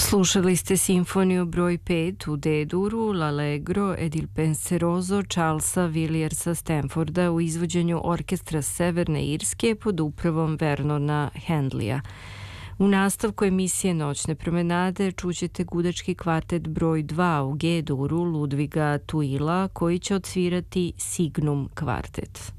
Slušali ste simfoniju broj 5 u D-duru, L'Allegro ed il Penseroso Charlesa Villiersa Stanforda u izvođenju orkestra Severne Irske pod upravom Vernona Handleya. U nastavku emisije Noćne promenade čućete gudački kvartet broj 2 u G-duru Ludviga Tuila koji će odsvirati Signum kvartet.